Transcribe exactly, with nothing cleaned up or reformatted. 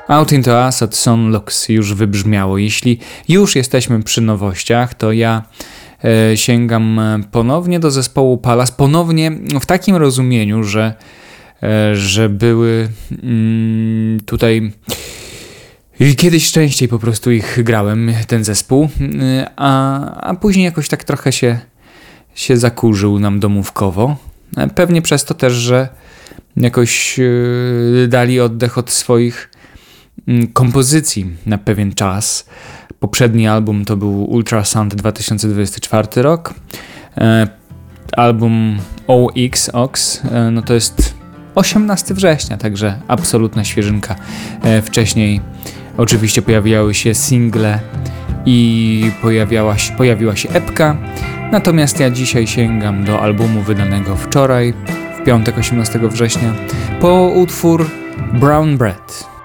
Out Into Us od Son Lux już wybrzmiało. Jeśli już jesteśmy przy nowościach, to ja e, sięgam ponownie do zespołu Palace. Ponownie w takim rozumieniu, że, e, że były mm, tutaj... Kiedyś częściej po prostu ich grałem, ten zespół, a, a później jakoś tak trochę się, się zakurzył nam domówkowo. Pewnie przez to też, że jakoś yy, dali oddech od swoich yy, kompozycji na pewien czas. Poprzedni album to był Ultrasound dwa tysiące dwudziesty czwarty rok. Yy, album O X, Ox, yy, no to jest osiemnastego września, także absolutna świeżynka. Yy, wcześniej oczywiście pojawiały się single i pojawiała się, pojawiła się epka. Natomiast ja dzisiaj sięgam do albumu wydanego wczoraj, w piątek osiemnastego września, po utwór Brown Bread.